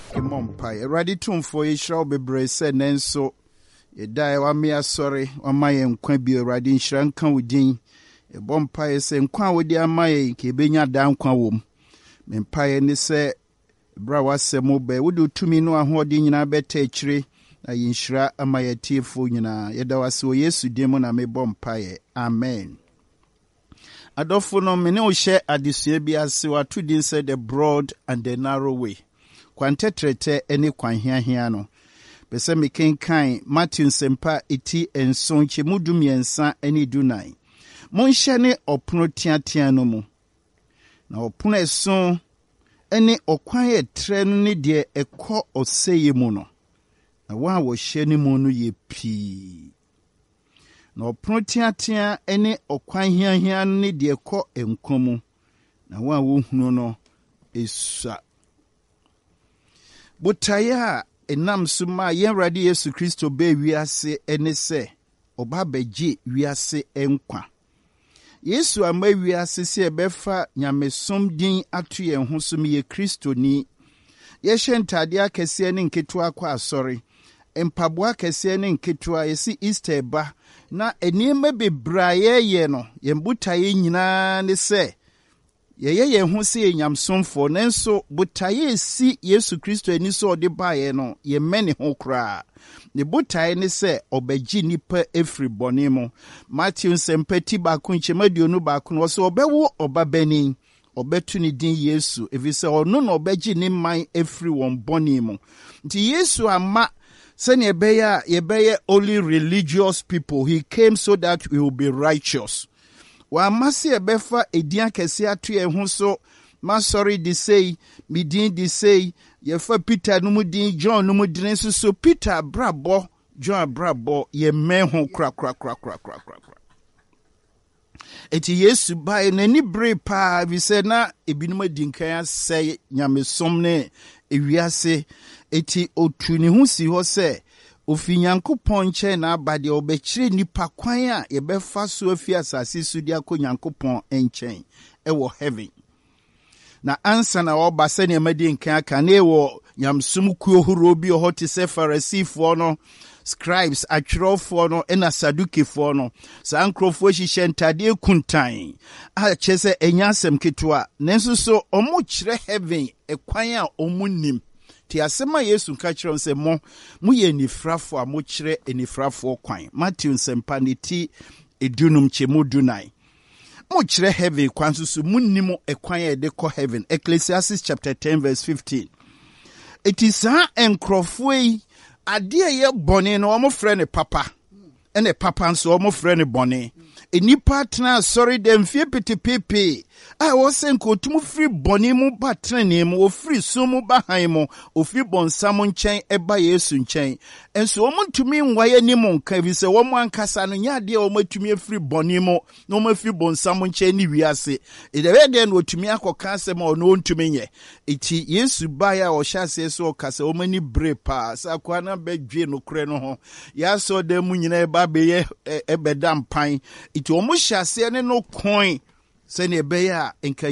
Kemompa Eradi tumfo yishra bebre se nenso yedai wa me asore wa maye nkwa bi Eradi nhyira nka wodin ebompa se nkwa wodi amaye ke benya da nkwa wom mempa ne se bra wasemo be wodi tumi no ahodi nyina beta akire na yinhyira amaye tiefo nyina yeda wase o Yesu demo na mebompa amen. Adofo no mene o hye adesua bi ase watu din said the broad and the narrow way. Kwantetrete ene kwanhiahia no. Pese mekenkan Matthew sempa eti enson chemudu miensa ene dunai. Monhye ne opono tiatia no mu. Na opono eson ene okwan etre no ne de ekọ oseye mu no. Na wa wo hye ne mu no ye pii. Na opono tiatia ene okwan hiahia ne de ekọ enkomu. Na wa wo hunu no esua. Butaya enam suma yen radi Yesu Kristo be wiase ene se oba beji wiase enkwa. Yesu ama wiase se ebefa nyamesom din atu yen ho som ye Kristo ni. Ye hye akese ne nketua kwa asori. Empaboa akese ne nketua yesi Easter ba na enima bebraye ye no yembutaye nyina ne se ye hu se nyamsomfo nenso butaye si Yesu Kristo ani so de bae no ye mene ho kra ne butaye ne se obagi nipa efri bonemo. Matthew sempati ba kunche maduonu ba kun wo se obewo obabani obetu ni din Yesu evise ono no obagi ni man efri won bonemo. Nti Yesu ama sene yebeye only religious people. He came so that we will be righteous. Wa masi ebefa edian kese atu ye ho so masori di say midin di say ye fa Peter no mudin John no mudin so Peter brabo John brabo ye men ho kra. Eti Yesu bai nani bre pa vi se na ebinum adinkan asay nyamesom ne ewiase eti otu ne ho si ho se ofinyankopon nche na abade obekire nipa kwan a yebefa so afi asase so dia ko nyankopon enchen ewo heaven. Na ansa na oba se ne madi nkan aka na ewo nyamsum kuo horo bi ohoti se Pharisee no scribes atwerofo no ena Sadukifo no sa ankrofo hihye ntade kuntan a chese enyasem ketua nenso so omo kire heaven ekwan a omunim. Ti asema Yesu ka kire nse mo ye nifrafo a mo kire enifrafo kwan. Matthew sempa ne ti edunum chemu dunai. Mo kire heaven kwan susu munnim ekwan e de ko heaven. Ecclesiastes chapter 10 verse 15. It is enkrofo yi ade ye bone no omo frɛ ne papa. Ene papa nso omo frɛ ne bone. Enipa tena sorry dem fie petepepe a wo senko tumu free boni mu ba trene mu o free sumu ba han mu o free bonsam nchen eba Yesu nchen enso wo mutumi nwaye ni mu nka bi se wo mu ankasa no nya de wo matumi free boni mu no ma free bonsam nchen ni wiase edebe de no otumi akoka asem o no ntumi nye eti Yesu ba ya o hyase so kasa wo mani bre pa sa kwa na badwe no kure no ho ya so de mu nyina eba be ye ebeda mpan iti omo hyase ne no coin se ne be ya enka